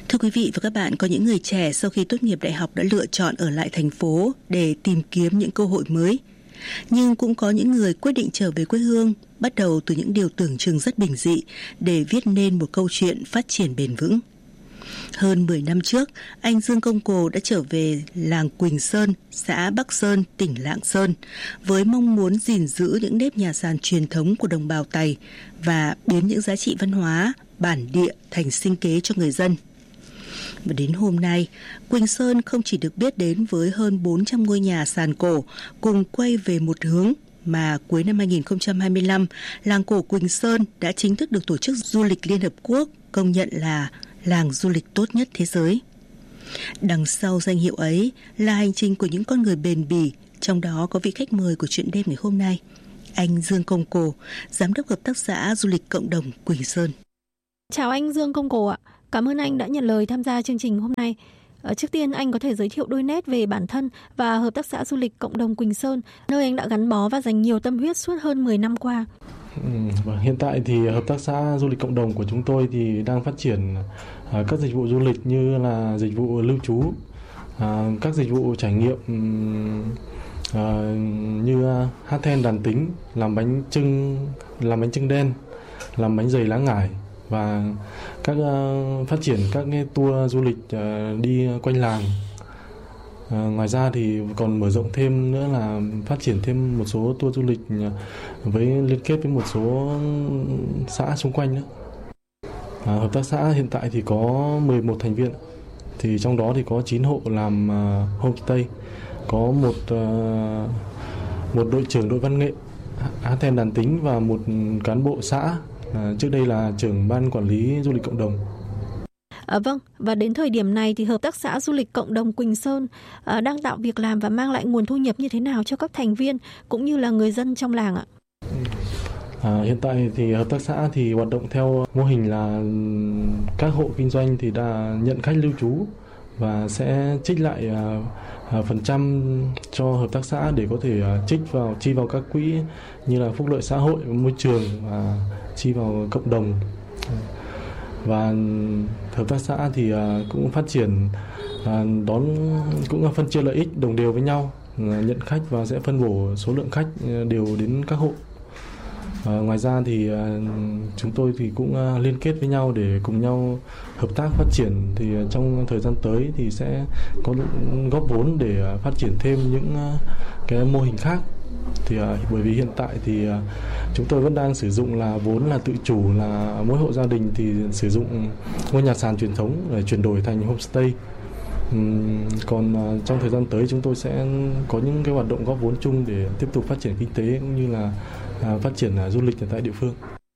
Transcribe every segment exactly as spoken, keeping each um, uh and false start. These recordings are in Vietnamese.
Thưa quý vị và các bạn, có những người trẻ sau khi tốt nghiệp đại học đã lựa chọn ở lại thành phố để tìm kiếm những cơ hội mới. Nhưng cũng có những người quyết định trở về quê hương, bắt đầu từ những điều tưởng chừng rất bình dị để viết nên một câu chuyện phát triển bền vững. Hơn mười năm trước, anh Dương Công Cồ đã trở về làng Quỳnh Sơn, xã Bắc Sơn, tỉnh Lạng Sơn, với mong muốn gìn giữ những nếp nhà sàn truyền thống của đồng bào Tày và biến những giá trị văn hóa, bản địa thành sinh kế cho người dân. Và đến hôm nay, Quỳnh Sơn không chỉ được biết đến với hơn bốn trăm ngôi nhà sàn cổ cùng quay về một hướng, mà cuối năm hai không hai lăm, làng cổ Quỳnh Sơn đã chính thức được Tổ chức Du lịch Liên Hợp Quốc công nhận là làng du lịch tốt nhất thế giới. Đằng sau danh hiệu ấy là hành trình của những con người bền bỉ, trong đó có vị khách mời của chuyện đêm ngày hôm nay, anh Dương Công Cồ, Giám đốc Hợp tác xã Du lịch Cộng đồng Quỳnh Sơn. Chào anh Dương Công Cồ ạ. Cảm ơn anh đã nhận lời tham gia chương trình hôm nay. Trước tiên anh có thể giới thiệu đôi nét về bản thân và Hợp tác xã Du lịch Cộng đồng Quỳnh Sơn, nơi anh đã gắn bó và dành nhiều tâm huyết suốt hơn mười năm qua. Ừ, hiện tại thì Hợp tác xã Du lịch Cộng đồng của chúng tôi thì đang phát triển uh, các dịch vụ du lịch như là dịch vụ lưu trú, uh, các dịch vụ trải nghiệm uh, như uh, hát then đàn tính, làm bánh chưng, làm bánh chưng đen, làm bánh dày lá ngải, và các uh, phát triển các cái tour du lịch uh, đi quanh làng. Uh, ngoài ra thì còn mở rộng thêm nữa là phát triển thêm một số tour du lịch uh, với liên kết với một số xã xung quanh nữa. Uh, hợp tác xã hiện tại thì có mười một thành viên, thì trong đó thì có chín hộ làm uh, homestay, có một uh, một đội trưởng đội văn nghệ hát then đàn tính và một cán bộ xã. À, trước đây là trưởng ban quản lý du lịch cộng đồng. À, vâng, và đến thời điểm này thì Hợp tác xã Du lịch Cộng đồng Quỳnh Sơn à, đang tạo việc làm và mang lại nguồn thu nhập như thế nào cho các thành viên cũng như là người dân trong làng ạ? À, hiện tại thì Hợp tác xã thì hoạt động theo mô hình là các hộ kinh doanh thì đã nhận khách lưu trú và sẽ trích lại à, à, phần trăm cho hợp tác xã để có thể à, trích vào chi vào các quỹ như là phúc lợi xã hội, môi trường và chi vào cộng đồng. Và hợp tác xã thì à, cũng phát triển à, đón cũng phân chia lợi ích đồng đều với nhau, à, nhận khách và sẽ phân bổ số lượng khách đều đến các hộ. À, ngoài ra thì à, chúng tôi thì cũng à, liên kết với nhau để cùng nhau hợp tác phát triển, thì à, trong thời gian tới thì sẽ có góp vốn để à, phát triển thêm những à, cái mô hình khác. Thì à, bởi vì hiện tại thì à, chúng tôi vẫn đang sử dụng là vốn là tự chủ, là mỗi hộ gia đình thì sử dụng ngôi nhà sàn truyền thống để chuyển đổi thành homestay. Uhm, còn à, trong thời gian tới chúng tôi sẽ có những cái hoạt động góp vốn chung để tiếp tục phát triển kinh tế cũng như là à, phát triển à, du lịch ở tại địa phương.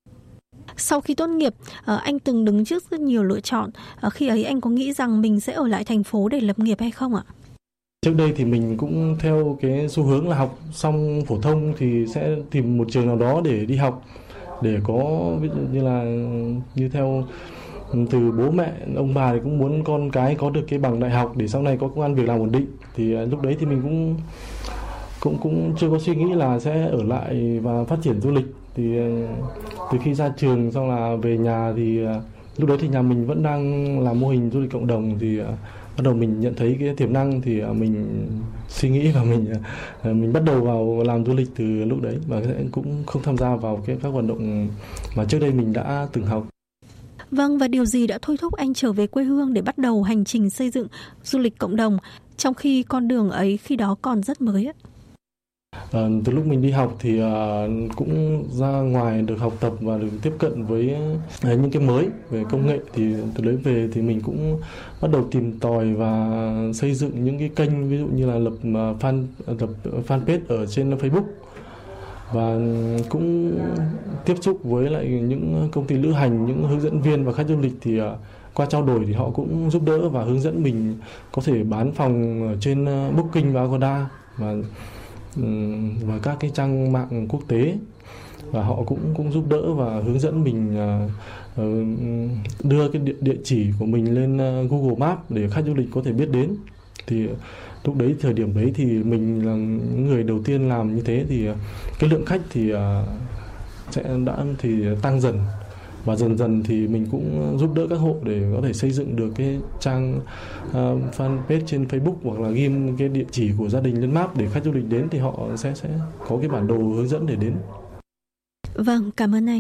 Sau khi tốt nghiệp, anh từng đứng trước rất nhiều lựa chọn. Khi ấy anh có nghĩ rằng mình sẽ ở lại thành phố để lập nghiệp hay không ạ? Trước đây thì mình cũng theo cái xu hướng là học xong phổ thông thì sẽ tìm một trường nào đó để đi học, để có ví dụ như là như theo từ bố mẹ, ông bà thì cũng muốn con cái có được cái bằng đại học để sau này có công ăn việc làm ổn định. Thì lúc đấy thì mình cũng cũng cũng chưa có suy nghĩ là sẽ ở lại và phát triển du lịch. Thì từ khi ra trường xong là về nhà thì lúc đấy thì nhà mình vẫn đang làm mô hình du lịch cộng đồng, thì bắt đầu mình nhận thấy cái tiềm năng thì mình suy nghĩ và mình mình bắt đầu vào làm du lịch từ lúc đấy, và cũng không tham gia vào cái các hoạt động mà trước đây mình đã từng học. Vâng, và điều gì đã thôi thúc anh trở về quê hương để bắt đầu hành trình xây dựng du lịch cộng đồng, trong khi con đường ấy khi đó còn rất mới ạ? À, từ lúc mình đi học thì à, cũng ra ngoài được học tập và được tiếp cận với à, những cái mới về công nghệ, thì từ đấy về thì mình cũng bắt đầu tìm tòi và xây dựng những cái kênh, ví dụ như là lập fan lập fanpage ở trên Facebook, và cũng tiếp xúc với lại những công ty lữ hành, những hướng dẫn viên và khách du lịch, thì à, qua trao đổi thì họ cũng giúp đỡ và hướng dẫn mình có thể bán phòng ở trên Booking và Agoda và và các cái trang mạng quốc tế, và họ cũng cũng giúp đỡ và hướng dẫn mình uh, đưa cái địa, địa chỉ của mình lên uh, Google Maps để khách du lịch có thể biết đến. Thì lúc đấy thời điểm đấy thì mình là người đầu tiên làm như thế, thì cái lượng khách thì uh, sẽ đã thì tăng dần, Và dần dần thì mình cũng giúp đỡ các hộ để có thể xây dựng được cái trang uh, fanpage trên Facebook, hoặc là ghim cái địa chỉ của gia đình lên map để khách du lịch đến thì họ sẽ sẽ có cái bản đồ hướng dẫn để đến. Vâng, cảm ơn anh.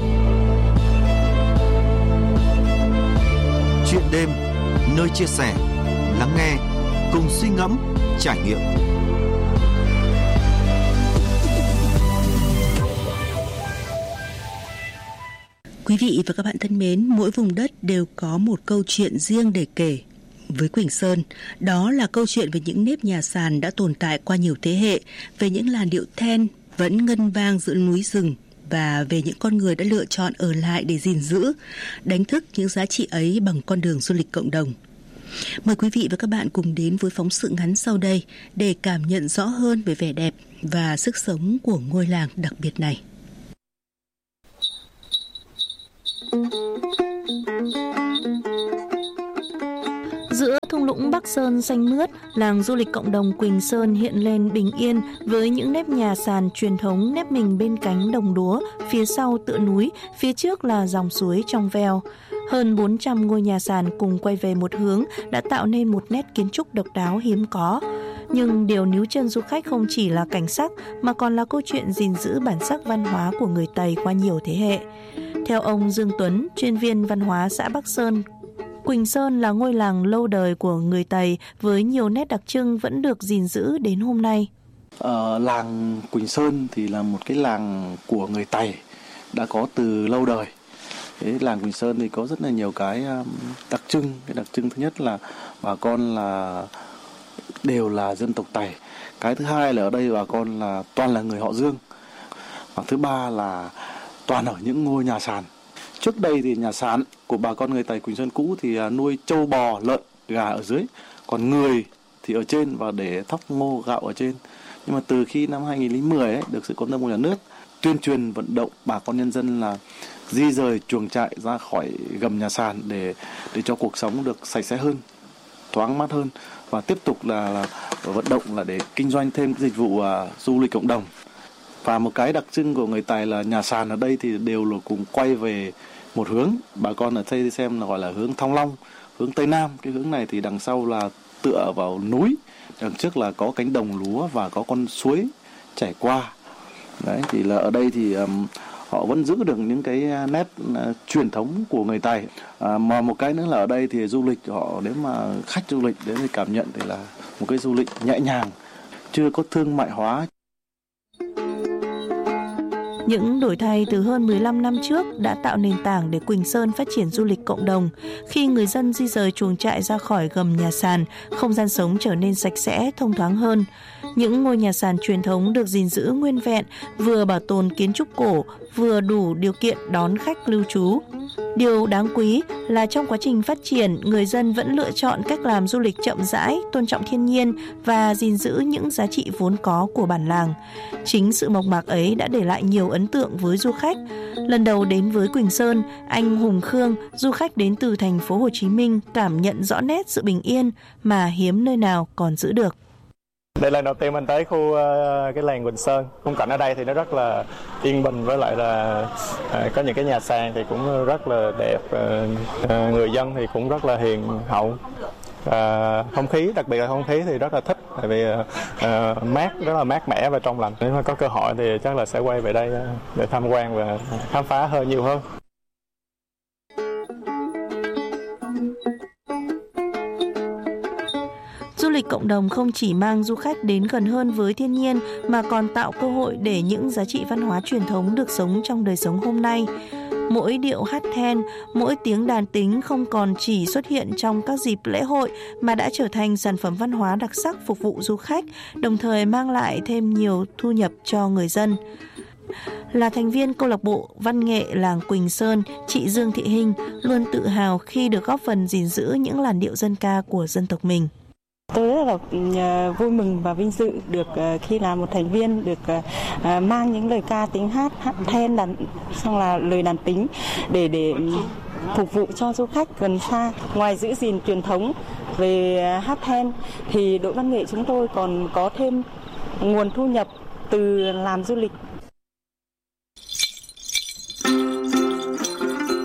Chuyện đêm, nơi chia sẻ, lắng nghe, cùng suy ngẫm, trải nghiệm. Quý vị và các bạn thân mến, mỗi vùng đất đều có một câu chuyện riêng để kể. Với Quỳnh Sơn, đó là câu chuyện về những nếp nhà sàn đã tồn tại qua nhiều thế hệ, về những làn điệu then vẫn ngân vang giữa núi rừng, và về những con người đã lựa chọn ở lại để gìn giữ, đánh thức những giá trị ấy bằng con đường du lịch cộng đồng. Mời quý vị và các bạn cùng đến với phóng sự ngắn sau đây để cảm nhận rõ hơn về vẻ đẹp và sức sống của ngôi làng đặc biệt này. Giữa thung lũng Bắc Sơn xanh mướt, làng du lịch cộng đồng Quỳnh Sơn hiện lên bình yên với những nếp nhà sàn truyền thống nép mình bên cánh đồng lúa, phía sau tựa núi, phía trước là dòng suối trong veo. Hơn bốn trăm ngôi nhà sàn cùng quay về một hướng đã tạo nên một nét kiến trúc độc đáo hiếm có. Nhưng điều níu chân du khách không chỉ là cảnh sắc mà còn là câu chuyện gìn giữ bản sắc văn hóa của người Tây qua nhiều thế hệ. Theo ông Dương Tuấn, chuyên viên văn hóa xã Bắc Sơn, Quỳnh Sơn là ngôi làng lâu đời của người Tây với nhiều nét đặc trưng vẫn được gìn giữ đến hôm nay. Ờ, làng Quỳnh Sơn thì là một cái làng của người Tây đã có từ lâu đời. Cái làng Quỳnh Sơn thì có rất là nhiều cái đặc trưng. Cái đặc trưng thứ nhất là bà con là đều là dân tộc Tây. Cái thứ hai là ở đây bà con là toàn là người họ Dương. Và thứ ba là toàn ở những ngôi nhà sàn. Trước đây thì nhà sàn của bà con người Tây Quỳnh Sơn cũ thì nuôi trâu bò, lợn, gà ở dưới, còn người thì ở trên và để thóc ngô gạo ở trên. Nhưng mà từ khi năm hai nghìn không trăm mười ấy, được sự quan tâm của nhà nước, tuyên truyền vận động bà con nhân dân là di rời chuồng trại ra khỏi gầm nhà sàn để để cho cuộc sống được sạch sẽ hơn, thoáng mát hơn, và tiếp tục là, là vận động là để kinh doanh thêm dịch vụ uh, du lịch cộng đồng. Và một cái đặc trưng của người Tài là nhà sàn ở đây thì đều là cùng quay về một hướng. Bà con ở đây xem là gọi là hướng Thăng Long, hướng Tây Nam. Cái hướng này thì đằng sau là tựa vào núi, đằng trước là có cánh đồng lúa và có con suối chảy qua. Đấy, thì là ở đây thì um, họ vẫn giữ được những cái nét uh, truyền thống của người Tài. À, mà một cái nữa là ở đây thì du lịch họ, nếu mà khách du lịch đến thì cảm nhận thì là một cái du lịch nhẹ nhàng, chưa có thương mại hóa. Những đổi thay từ hơn mười lăm năm trước đã tạo nền tảng để Quỳnh Sơn phát triển du lịch cộng đồng. Khi người dân di rời chuồng trại ra khỏi gầm nhà sàn, không gian sống trở nên sạch sẽ, thông thoáng hơn. Những ngôi nhà sàn truyền thống được gìn giữ nguyên vẹn, vừa bảo tồn kiến trúc cổ, vừa đủ điều kiện đón khách lưu trú. Điều đáng quý là trong quá trình phát triển, người dân vẫn lựa chọn cách làm du lịch chậm rãi, tôn trọng thiên nhiên và gìn giữ những giá trị vốn có của bản làng. Chính sự mộc mạc ấy đã để lại nhiều ấn tượng với du khách. Lần đầu đến với Quỳnh Sơn, anh Hùng Khương, du khách đến từ thành phố Hồ Chí Minh, cảm nhận rõ nét sự bình yên mà hiếm nơi nào còn giữ được. Đây là lần đầu tiên mình tới khu uh, cái làng Quỳnh Sơn. Khung cảnh ở đây thì nó rất là yên bình, với lại là uh, có những cái nhà sàn thì cũng rất là đẹp. Uh, uh, người dân thì cũng rất là hiền hậu. Uh, không khí, đặc biệt là không khí thì rất là thích, tại vì uh, uh, mát, rất là mát mẻ và trong lành. Nếu mà có cơ hội thì chắc là sẽ quay về đây uh, để tham quan và khám phá hơn nhiều hơn. Du lịch cộng đồng không chỉ mang du khách đến gần hơn với thiên nhiên mà còn tạo cơ hội để những giá trị văn hóa truyền thống được sống trong đời sống hôm nay. Mỗi điệu hát then, mỗi tiếng đàn tính không còn chỉ xuất hiện trong các dịp lễ hội mà đã trở thành sản phẩm văn hóa đặc sắc phục vụ du khách, đồng thời mang lại thêm nhiều thu nhập cho người dân. Là thành viên câu lạc bộ văn nghệ làng Quỳnh Sơn, chị Dương Thị Hinh luôn tự hào khi được góp phần gìn giữ những làn điệu dân ca của dân tộc mình. Tôi rất là vui mừng và vinh dự được khi là một thành viên được mang những lời ca tiếng hát, hát then, đàn, xong là lời đàn tính để để phục vụ cho du khách gần xa. Ngoài giữ gìn truyền thống về hát then thì đội văn nghệ chúng tôi còn có thêm nguồn thu nhập từ làm du lịch.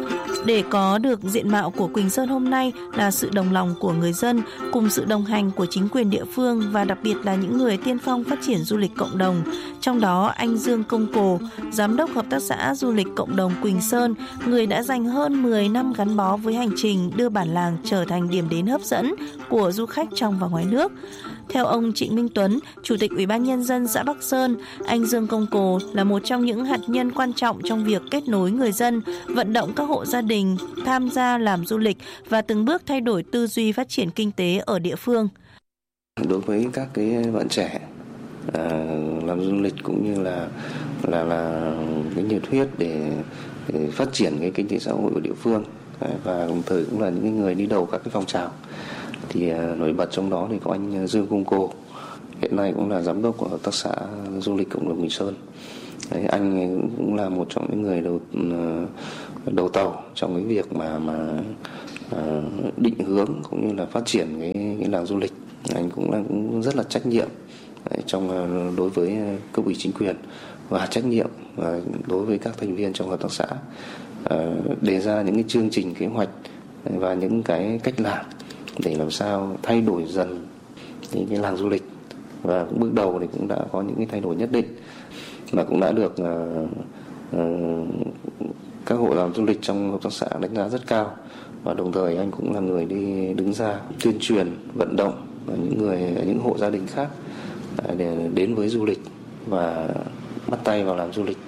Để có được diện mạo của Quỳnh Sơn hôm nay là sự đồng lòng của người dân cùng sự đồng hành của chính quyền địa phương và đặc biệt là những người tiên phong phát triển du lịch cộng đồng. Trong đó anh Dương Công Cồ, Giám đốc Hợp tác xã Du lịch Cộng đồng Quỳnh Sơn, người đã dành hơn mười năm gắn bó với hành trình đưa bản làng trở thành điểm đến hấp dẫn của du khách trong và ngoài nước. Theo ông Trịnh Minh Tuấn, Chủ tịch Ủy ban Nhân dân xã Bắc Sơn, anh Dương Công Cồ là một trong những hạt nhân quan trọng trong việc kết nối người dân, vận động các hộ gia đình tham gia làm du lịch và từng bước thay đổi tư duy phát triển kinh tế ở địa phương. Đối với các cái bạn trẻ à, làm du lịch cũng như là là là cái nhiệt huyết để, để phát triển cái kinh tế xã hội của địa phương và đồng thời cũng là những người đi đầu các cái phong trào. Thì uh, nổi bật trong đó thì có anh Dương Công Cồ, hiện nay cũng là giám đốc của Hợp tác xã Du lịch Cộng đồng Quỳnh Sơn. Đấy, anh cũng là một trong những người đầu uh, đầu tàu trong cái việc mà mà uh, định hướng cũng như là phát triển cái, cái làng du lịch. Anh cũng là cũng rất là trách nhiệm đấy, trong uh, đối với cấp ủy chính quyền và trách nhiệm uh, đối với các thành viên trong hợp tác xã, uh, đề ra những cái chương trình kế hoạch và những cái cách làm để làm sao thay đổi dần những cái làng du lịch, và bước đầu thì cũng đã có những cái thay đổi nhất định và cũng đã được uh, uh, các hộ làm du lịch trong hợp tác xã đánh giá rất cao. Và đồng thời anh cũng là người đi đứng ra tuyên truyền vận động và những người những hộ gia đình khác uh, để đến với du lịch và bắt tay vào làm du lịch.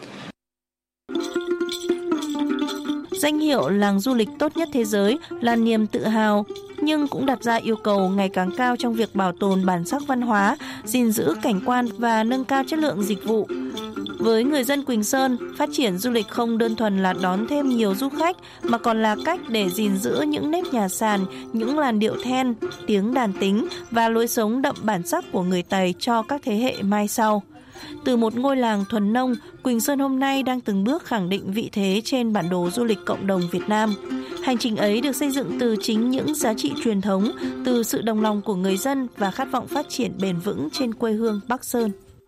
Danh hiệu làng du lịch tốt nhất thế giới là niềm tự hào, nhưng cũng đặt ra yêu cầu ngày càng cao trong việc bảo tồn bản sắc văn hóa, gìn giữ cảnh quan và nâng cao chất lượng dịch vụ. Với người dân Quỳnh Sơn, phát triển du lịch không đơn thuần là đón thêm nhiều du khách, mà còn là cách để gìn giữ những nếp nhà sàn, những làn điệu then, tiếng đàn tính và lối sống đậm bản sắc của người Tày cho các thế hệ mai sau. Từ một ngôi làng thuần nông, Quỳnh Sơn hôm nay đang từng bước khẳng định vị thế trên bản đồ du lịch cộng đồng Việt Nam. Hành trình ấy được xây dựng từ chính những giá trị truyền thống, từ sự đồng lòng của người dân và khát vọng phát triển bền vững trên quê hương Bắc Sơn.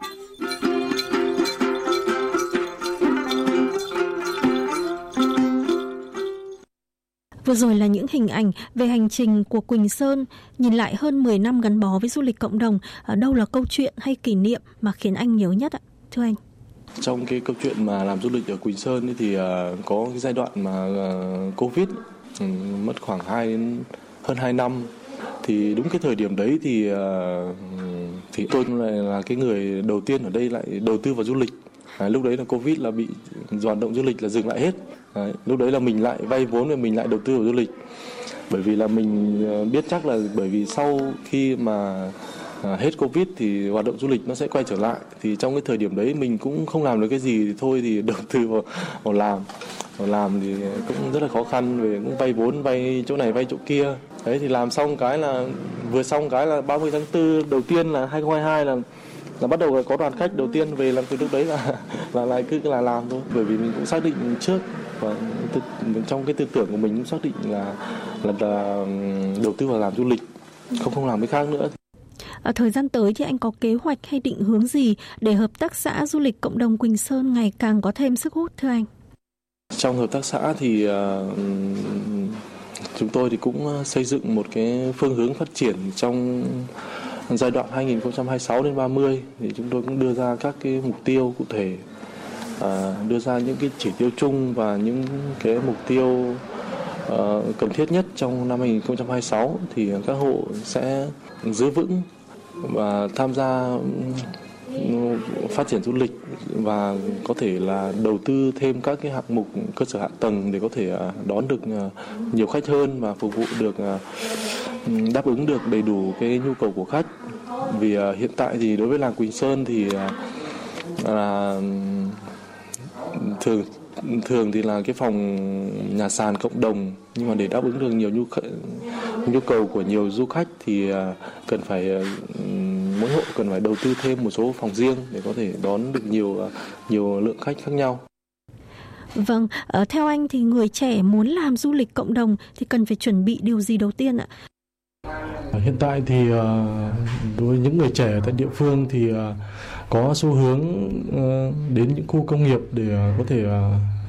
Vừa rồi là những hình ảnh về hành trình của Quỳnh Sơn, nhìn lại hơn mười năm gắn bó với du lịch cộng đồng, ở đâu là câu chuyện hay kỷ niệm mà khiến anh nhớ nhất ạ? Thưa anh. Trong cái câu chuyện mà làm du lịch ở Quỳnh Sơn thì uh, có cái giai đoạn mà uh, Covid um, mất khoảng hai đến hơn hai năm. Thì đúng cái thời điểm đấy thì uh, thì tôi lại là cái người đầu tiên ở đây lại đầu tư vào du lịch. À, lúc đấy là Covid là bị hoạt động du lịch là dừng lại hết. Đấy, lúc đấy là mình lại vay vốn và mình lại đầu tư vào du lịch. Bởi vì là mình biết chắc là bởi vì sau khi mà à, hết Covid thì hoạt động du lịch nó sẽ quay trở lại. Thì trong cái thời điểm đấy mình cũng không làm được cái gì thì thôi thì đầu tư vào, vào làm. Vào làm thì cũng rất là khó khăn, về cũng vay vốn, vay chỗ này vay chỗ kia. Đấy thì làm xong cái là vừa xong cái là ba mươi tháng tư đầu tiên là hai không hai hai là là bắt đầu có đoàn khách đầu tiên về, làm từ lúc đấy là là lại cứ là làm thôi. Bởi vì mình cũng xác định trước và tự, trong cái tư tưởng của mình cũng xác định là là, là đầu tư vào làm du lịch, không không làm cái khác nữa. Ở thời gian tới thì anh có kế hoạch hay định hướng gì để hợp tác xã du lịch cộng đồng Quỳnh Sơn ngày càng có thêm sức hút thưa anh? Trong hợp tác xã thì uh, chúng tôi thì cũng xây dựng một cái phương hướng phát triển trong giai đoạn hai không hai sáu đến ba mươi, thì chúng tôi cũng đưa ra các cái mục tiêu cụ thể, à, đưa ra những cái chỉ tiêu chung và những cái mục tiêu uh, cần thiết nhất trong năm hai không hai sáu. Thì các hộ sẽ giữ vững và tham gia phát triển du lịch và có thể là đầu tư thêm các cái hạng mục cơ sở hạ tầng để có thể đón được nhiều khách hơn và phục vụ được, đáp ứng được đầy đủ cái nhu cầu của khách. Vì hiện tại thì đối với làng Quỳnh Sơn thì là thường thường thì là cái phòng nhà sàn cộng đồng, nhưng mà để đáp ứng được nhiều nhu nhu cầu của nhiều du khách thì cần phải mỗi hộ cần phải đầu tư thêm một số phòng riêng để có thể đón được nhiều nhiều lượng khách khác nhau. Vâng, theo anh thì người trẻ muốn làm du lịch cộng đồng thì cần phải chuẩn bị điều gì đầu tiên ạ? Hiện tại thì đối với những người trẻ tại địa phương thì có xu hướng đến những khu công nghiệp để có thể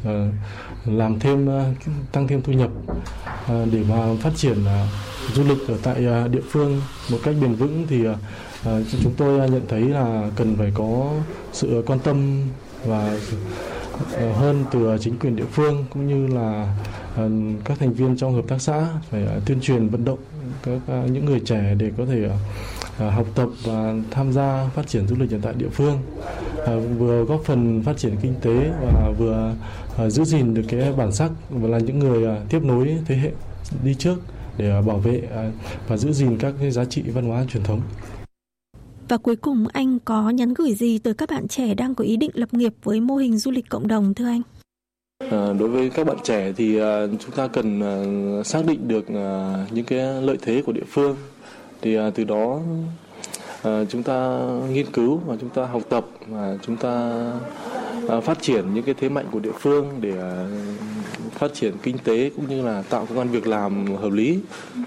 làm thêm, tăng thêm thu nhập để mà phát triển du lịch ở tại địa phương một cách bền vững, thì chúng tôi nhận thấy là cần phải có sự quan tâm và hơn từ chính quyền địa phương cũng như là các thành viên trong hợp tác xã, phải tuyên truyền vận động các những người trẻ để có thể học tập và tham gia phát triển du lịch ở tại địa phương, vừa góp phần phát triển kinh tế và vừa giữ gìn được cái bản sắc và là những người tiếp nối thế hệ đi trước để bảo vệ và giữ gìn các cái giá trị văn hóa truyền thống. Và cuối cùng, anh có nhắn gửi gì tới các bạn trẻ đang có ý định lập nghiệp với mô hình du lịch cộng đồng thưa anh? À, đối với các bạn trẻ thì uh, chúng ta cần uh, xác định được uh, những cái lợi thế của địa phương, thì uh, từ đó uh, chúng ta nghiên cứu và chúng ta học tập và chúng ta uh, phát triển những cái thế mạnh của địa phương để uh, phát triển kinh tế cũng như là tạo công ăn việc làm hợp lý.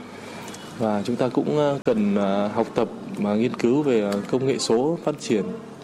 Và chúng ta cũng cần học tập và nghiên cứu về công nghệ số phát triển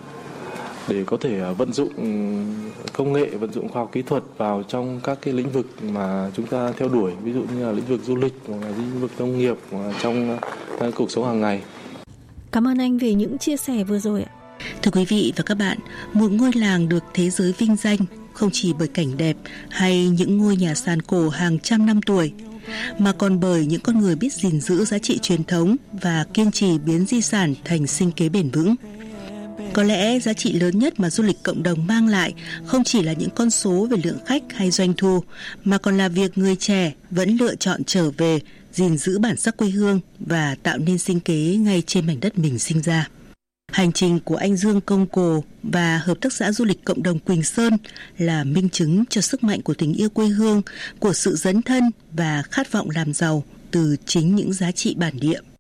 để có thể vận dụng công nghệ, vận dụng khoa học kỹ thuật vào trong các cái lĩnh vực mà chúng ta theo đuổi, ví dụ như là lĩnh vực du lịch hoặc là lĩnh vực nông nghiệp hoặc là trong cuộc sống hàng ngày. Cảm ơn anh về những chia sẻ vừa rồi ạ. Thưa quý vị và các bạn, một ngôi làng được thế giới vinh danh không chỉ bởi cảnh đẹp hay những ngôi nhà sàn cổ hàng trăm năm tuổi, mà còn bởi những con người biết gìn giữ giá trị truyền thống và kiên trì biến di sản thành sinh kế bền vững. Có lẽ giá trị lớn nhất mà du lịch cộng đồng mang lại không chỉ là những con số về lượng khách hay doanh thu, mà còn là việc người trẻ vẫn lựa chọn trở về, gìn giữ bản sắc quê hương và tạo nên sinh kế ngay trên mảnh đất mình sinh ra. Hành trình của anh Dương Công Cồ và Hợp tác xã Du lịch Cộng đồng Quỳnh Sơn là minh chứng cho sức mạnh của tình yêu quê hương, của sự dấn thân và khát vọng làm giàu từ chính những giá trị bản địa.